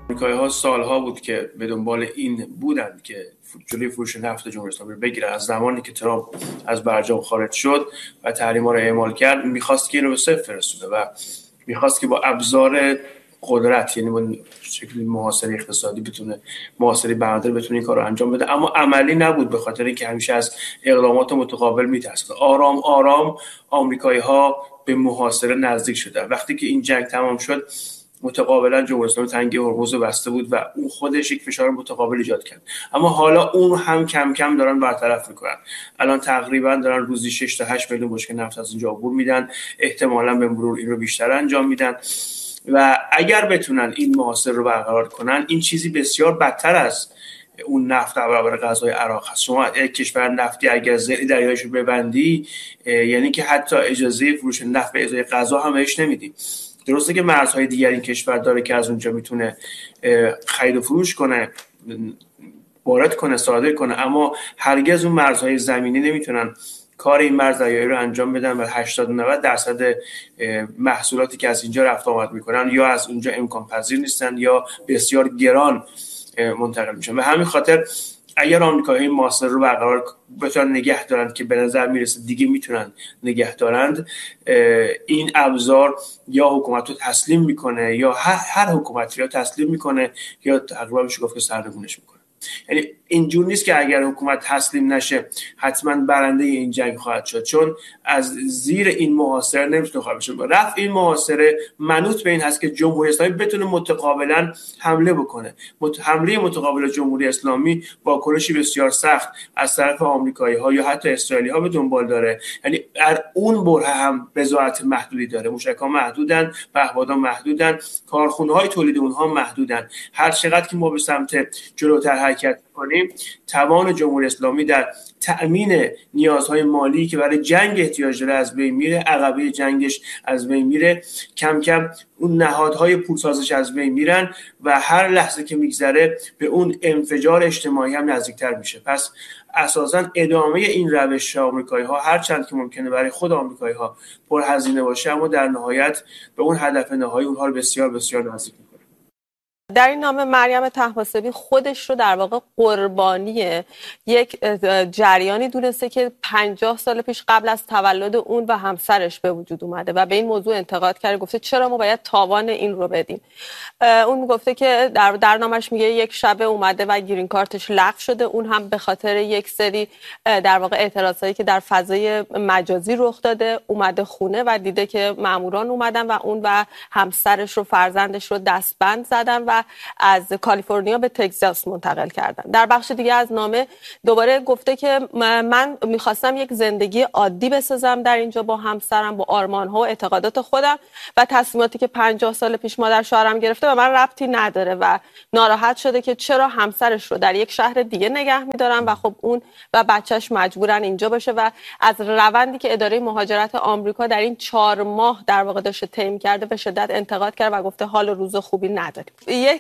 آمریکایی‌ها سالها بود که به دنبال این بودند که جلوی فروش نفت جمهوری اسلامی رو بگیرن. از زمانی که ترامپ از برجام خارج شد و تحریم‌ها رو اعمال کرد، می‌خواست که اینو به صفر فرستونه و می‌خواست که با ابزار قدرت، یعنی با شکلی محاصره اقتصادی بتونه، محاصره بردار بتونه این کار رو انجام بده. اما عملی نبود، به خاطر اینکه همیشه از اقدامات متقابل می‌ترسید. آرام آرام آمریکایی‌ها به محاصره نزدیک شدن. وقتی که این جنگ تمام شد، متقابلا جمهوری اسلامی تنگه هرمز بسته بود و اون خودش یک فشار متقابل ایجاد کرد. اما حالا اون هم کم کم دارن برطرف میکنن. الان تقریبا دارن روزی 6 تا 8 میلیون بشکه نفت از اینجا عبور میدن، احتمالاً به مرور این رو بیشتر انجام میدن و اگر بتونن این محاصره رو برقرار کنن، این چیزی بسیار بدتر از اون نفت در برابر غزوی عراق هست. شما یک کشور نفتی اگر زیر دریایش رو ببندی، یعنی که حتی اجازه فروش نفت به ازای غزا هم بهش نمیدی. درسته که مرزهای دیگر این کشور داره که از اونجا میتونه خرید و فروش کنه، وارد کنه، صادر کنه، اما هرگز اون مرزهای زمینی نمیتونن کار این مرز دریایی رو انجام بدن و 80-90% محصولاتی که از اینجا رفت آمد میکنن یا از اونجا امکان پذیر نیستن یا بسیار گران منتقل میشن. و همین خاطر اگر آمریکایی‌ها محاصره رو برقرار بتونن نگه دارن، که به نظر میرسه دیگه میتونن نگه دارند، این ابزار یا حکومت رو تسلیم میکنه یا هر حکومتی رو تسلیم میکنه یا تقریبا میشه گفت که سرنگونش میکنه. یعنی اینجور نیست که اگر حکومت تسلیم نشه حتما برنده این جنگ خواهد شد، چون از زیر این محاصره نمیتونه خارج بشه. رفع این محاصره منوط به این هست که جمهوری اسلامی بتونه متقابلا حمله بکنه. حمله متقابل جمهوری اسلامی واکنشی بسیار سخت از طرف آمریکایی‌ها یا حتی اسرائیلی‌ها به دنبال داره. یعنی در اون بره هم بضاعت محدودی داره، موشک‌ها محدودن، پهپادها محدودن، کارخونه‌های تولید اونها محدودن. هر چقدر که ما به سمت جلوتر حرکت کنیم، توان جمهوری اسلامی در تأمین نیازهای مالی که برای جنگ احتیاج داره از بین میره، عقبه جنگش از بین میره، کم کم اون نهادهای پولسازش از بین میرن و هر لحظه که میگذره به اون انفجار اجتماعی هم نزدیکتر میشه. پس اساساً ادامه این روش آمریکایی‌ها هر چند که ممکنه برای خود آمریکایی‌ها پرهزینه باشه، اما در نهایت به اون هدف نهایی اونها رو بسیار بسیار نزدیک میکنه. در این نامه مریم طهماسبی خودش رو در واقع قربانی یک جریانی دونسته که 50 سال پیش قبل از تولد اون و همسرش به وجود اومده و به این موضوع انتقاد کرده، گفته چرا ما باید تاوان این رو بدیم. اون گفته که در نامش میگه یک شبه اومده و گرین کارتش لغو شده، اون هم به خاطر یک سری در واقع اعتراضایی که در فضای مجازی رخ داده. اومده خونه و دیده که ماموران اومدن و اون و همسرش رو، فرزندش رو دستبند زدن و از کالیفرنیا به تگزاس منتقل کردن. در بخش دیگه از نامه دوباره گفته که من میخواستم یک زندگی عادی بسازم در اینجا با همسرم، با آرمان‌ها و اعتقادات خودم و تصمیماتی که 50 سال پیش مادر شوهرم گرفته و من ربطی نداره و ناراحت شده که چرا همسرش رو در یک شهر دیگه نگه می‌دارن و خب اون و بچهش مجبورن اینجا باشه و از روندی که اداره مهاجرت آمریکا در این 4 ماه در واقع داشته طی کرده به شدت انتقاد کرد و گفته حال و روز خوبی نداریم.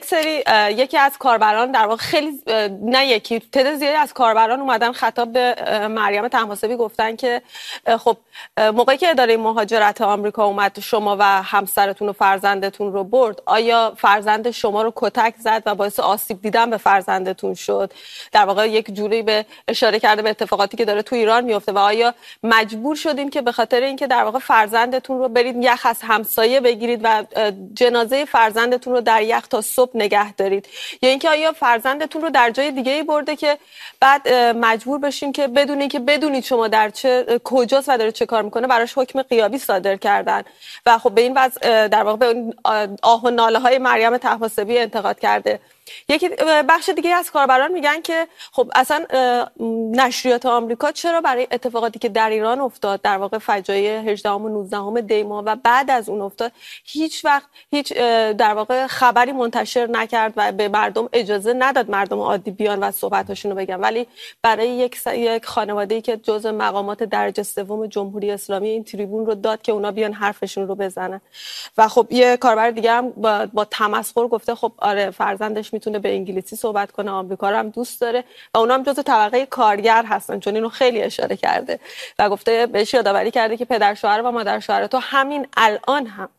یکی از کاربران در واقع خیلی تعداد زیادی از کاربران اومدن خطاب به مریم طهماسبی گفتن که خب موقعی که اداره مهاجرت آمریکا اومد شما و همسرتون و فرزندتون رو برد، آیا فرزند شما رو کتک زد و باعث آسیب دیدن به فرزندتون شد؟ در واقع یک جوری به اشاره کرده به اتفاقاتی که داره تو ایران میفته و آیا مجبور شدین که به خاطر اینکه در واقع فرزندتون رو برید یخ از همسایه بگیرید و جنازه فرزندتون رو در یخ تا صبح نگه دارید، یا اینکه آیا فرزندتون رو در جای دیگه‌ای برده که بعد مجبور بشین که بدونید شما در چه کجاست و داره چه کار میکنه، براش حکم غیابی صادر کردن و خب به این وضع در واقع به آه و ناله های مریم طهماسبی انتقاد کرده. یکی بخش دیگه از کاربران میگن که خب اصلا نشریات آمریکا چرا برای اتفاقاتی که در ایران افتاد، در واقع فجایع 18 و 19 دی ماه و بعد از اون افتاد، هیچ وقت هیچ در واقع خبری منتشر نکرد و به مردم اجازه نداد مردم عادی بیان و صحبتاشون رو بگن، ولی برای یک خانواده‌ای که جزء مقامات درجه سوم جمهوری اسلامی این تریبون رو داد که اونا بیان حرفشون رو بزنن. و خب یه کاربر دیگه هم با تمسخر گفته خب آره فرزندش میتونه به انگلیسی صحبت کنه، آمریکا رو هم دوست داره و اونا هم جزء طبقه کارگر هستن، چون اینو خیلی اشاره کرده و گفته بهش یادآوری کرده که پدر شوهر و مادر شوهر تو همین الان هم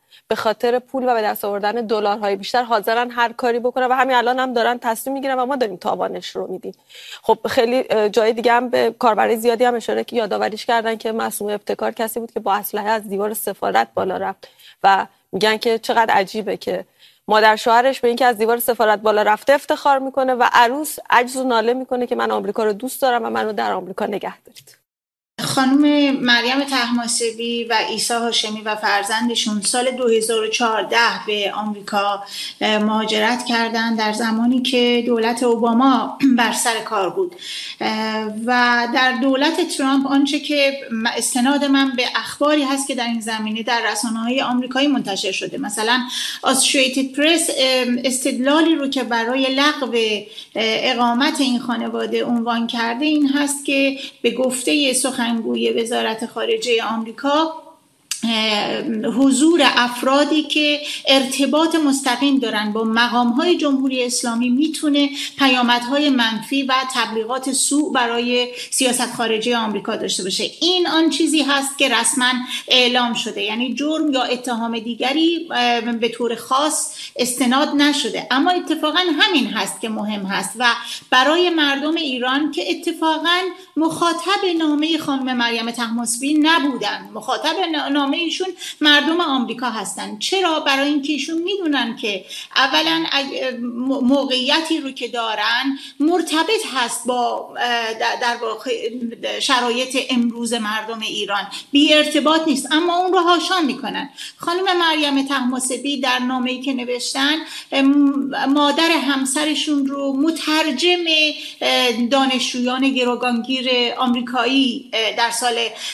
به خاطر پول و به دست آوردن دلارهای بیشتر حاضرن هر کاری بکنن و همین الان هم دارن تصمیم میگیرن و ما داریم تاوانش رو میدیم. خب خیلی جای دیگه هم به کاربرای زیادی هم اشاره که یادآوریش کردن که معصومه ابتکار کسی بود که با اسلحه از دیوار سفارت بالا رفت و میگن که چقدر عجیبه که مادر شوهرش به اینکه از دیوار سفارت بالا رفته افتخار میکنه و عروس عجز و ناله میکنه که من آمریکا رو دوست دارم و منو در آمریکا نگه دارید. خانم مریم طهماسبی و عیسی هاشمی و فرزندشون سال 2014 به آمریکا مهاجرت کردند در زمانی که دولت اوباما بر سر کار بود و در دولت ترامپ آنچه که استناد من به اخباری هست که در این زمینه در رسانه‌های آمریکایی منتشر شده، مثلا آسوشییتد پرس استدلالی رو که برای لغو اقامت این خانواده عنوان کرده این هست که به گفته سخنگوی وزارت خارجه آمریکا حضور افرادی که ارتباط مستقیم دارن با مقام‌های جمهوری اسلامی میتونه پیامدهای منفی و تبلیغات سوء برای سیاست خارجی آمریکا داشته باشه. این آن چیزی هست که رسما اعلام شده، یعنی جرم یا اتهام دیگری به طور خاص استناد نشده، اما اتفاقا همین هست که مهم هست و برای مردم ایران که اتفاقا مخاطب نامه خانم مریم طهماسبی نبودن، مخاطب نامه ایشون مردم آمریکا هستن. چرا؟ برای اینکه ایشون میدونن که اولا موقعیتی رو که دارن مرتبط هست با در واقع شرایط امروز مردم ایران، بی ارتباط نیست، اما اون رو هاشان میکنن. خانم مریم طهماسبی در نامه‌ای که نوشتن مادر همسرشون رو مترجم دانشجویان گروگانگیر آمریکایی در سال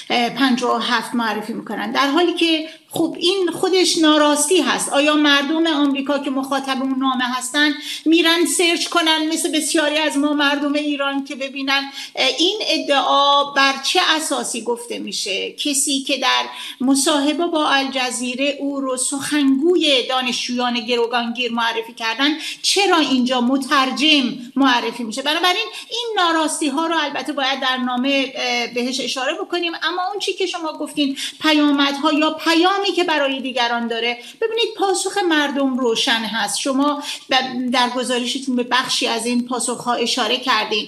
57 معرفی میکنن، در حالی که خب این خودش ناراستی هست. آیا مردم آمریکا که مخاطب اون نامه هستن میرن سرچ کنن مثل بسیاری از ما مردم ایران که ببینن این ادعا بر چه اساسی گفته میشه؟ کسی که در مصاحبه با الجزیره او رو سخنگوی دانشجویان گروگانگیر معرفی کردن، چرا اینجا مترجم معرفی میشه؟ بنابراین این ناراستی ها رو البته باید در نامه بهش اشاره بکنیم، اما اون چی که شما گفتین پیامدها یا پیامی که برای دیگران داره، ببینید پاسخ مردم روشن هست. شما در گزارشتون به بخشی از این پاسخها اشاره کردین.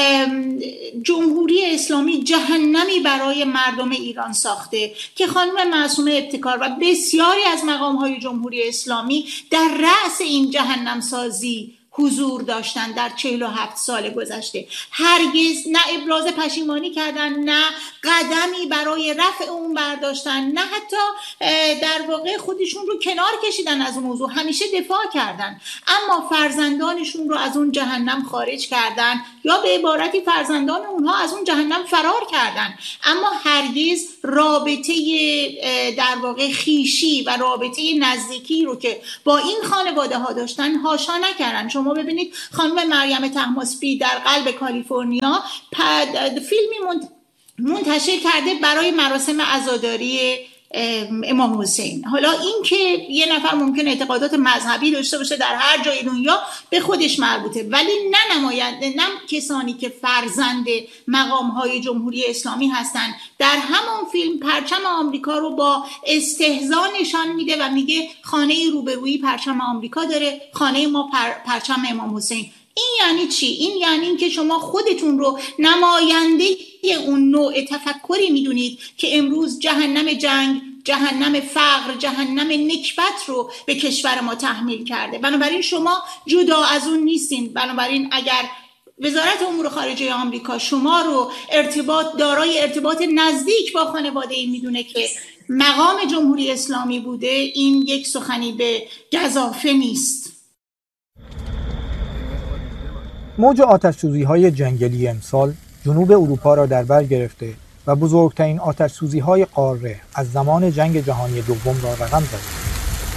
جمهوری اسلامی جهنمی برای مردم ایران ساخته که خانم معصومه ابتکار و بسیاری از مقام‌های جمهوری اسلامی در رأس این جهنم سازی حضور داشتن در 47 سال گذشته. هرگز نه ابراز پشیمانی کردن، نه قدمی برای رفع اون برداشتن، نه حتی در واقع خودشون رو کنار کشیدن از اون موضوع، همیشه دفاع کردن، اما فرزندانشون رو از اون جهنم خارج کردن یا به عبارتی فرزندان اونها از اون جهنم فرار کردن، اما هرگز رابطه در واقع خیشی و رابطه نزدیکی رو که با این خانواده ها داشتن هاشا نکردن. شما ببینید خانم مریم طهماسبی در قلب کالیفرنیا فیلمی منتشر کرده برای مراسم عزاداری امام حسین. حالا این که یه نفر ممکن اعتقادات مذهبی داشته باشه در هر جای دنیا به خودش مربوطه، ولی نه نماینده، نه کسانی که فرزند مقام‌های جمهوری اسلامی هستن. در همون فیلم پرچم آمریکا رو با استهزا نشان میده و میگه خانه روبرویی پرچم آمریکا داره، خانه ما پرچم امام حسین. این یعنی چی؟ این یعنی این که شما خودتون رو نماینده اون نوع تفکری میدونید که امروز جهنم جنگ، جهنم فقر، جهنم نکبت رو به کشور ما تحمیل کرده. بنابراین شما جدا از اون نیستین. بنابراین اگر وزارت امور خارجه آمریکا شما رو دارای ارتباط نزدیک با خانواده‌ای میدونه که مقام جمهوری اسلامی بوده، این یک سخنی به گزافه نیست. موج آتش‌سوزی‌های جنگلی امسال جنوب اروپا را در بر گرفته و بزرگترین آتش‌سوزی‌های قاره از زمان جنگ جهانی دوم را رقم زده.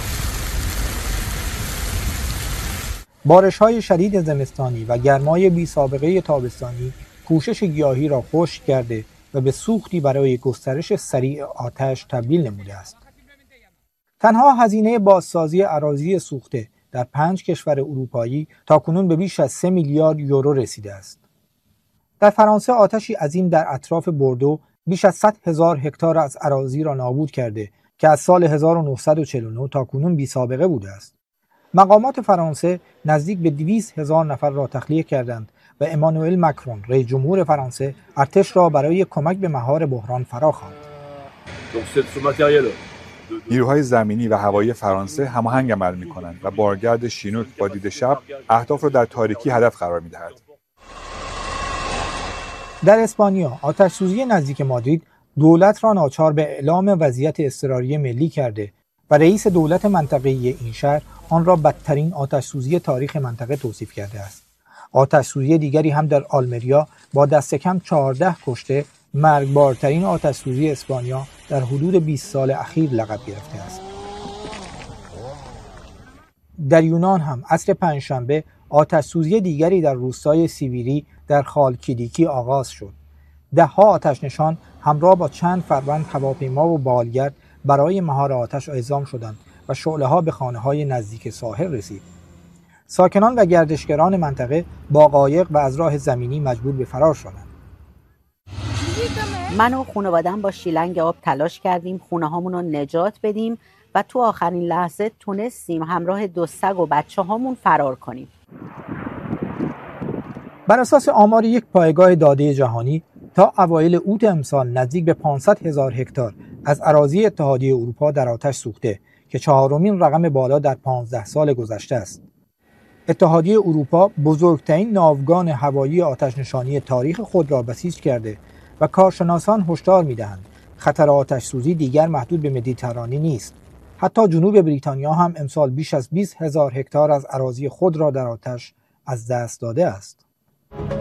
بارش‌های شدید زمستانی و گرمای بی‌سابقه تابستانی پوشش گیاهی را خشک کرده و به سوختی برای گسترش سریع آتش تبدیل نموده است. تنها هزینه بازسازی اراضی سوخته در 5 کشور اروپایی تاکنون به بیش از 3 میلیارد یورو رسیده است. در فرانسه آتشی عظیم در اطراف بوردو بیش از 100,000 هکتار از اراضی را نابود کرده که از سال 1949 تا کنون بی‌سابقه بوده است. مقامات فرانسه نزدیک به 200,000 نفر را تخلیه کردند و امانوئل مکرون رئیس جمهور فرانسه ارتش را برای کمک به مهار بحران فراخواند. نیروهای زمینی و هوایی فرانسه هماهنگ عمل می‌کنند و بارگرد شینوک با دید شب اهداف را در تاریکی هدف قرار می‌دهد. در اسپانیا آتش‌سوزی نزدیک مادرید دولت را ناچار به اعلام وضعیت اضطراری ملی کرده و رئیس دولت منطقه‌ای این شهر آن را بدترین آتش‌سوزی تاریخ منطقه توصیف کرده است. آتش‌سوزی دیگری هم در آلمریا با دست کم 14 کشته مرگبارترین آتش‌سوزی اسپانیا در حدود 20 سال اخیر لقب گرفته است. در یونان هم عصر پنجشنبه آتش‌سوزی دیگری در روستای سیویری در خالکیدیکی آغاز شد. ده‌ها آتش‌نشان همراه با چند فروند هواپیما و بالگرد برای مهار آتش اعزام شدند و شعله‌ها به خانه‌های نزدیک ساحل رسید. ساکنان و گردشگران منطقه با قایق و از راه زمینی مجبور به فرار شدند. من و خانواده‌ام با شیلنگ آب تلاش کردیم خونه‌هامون رو نجات بدیم و تو آخرین لحظه تونستیم همراه 2 سگ و بچه‌هامون فرار کنیم. بر اساس آمار یک پایگاه داده جهانی تا اوایل اوت امسال نزدیک به 500,000 هکتار از اراضی اتحادیه اروپا در آتش سوخته که 4مین رقم بالا در 15 سال گذشته است. اتحادیه اروپا بزرگترین ناوگان هوایی آتش‌نشانی تاریخ خود را بسیج کرده و کارشناسان هشدار می‌دهند خطر آتش‌سوزی دیگر محدود به مدیترانه نیست. حتی جنوب بریتانیا هم امسال بیش از 20,000 هکتار از اراضی خود را در آتش از دست داده است.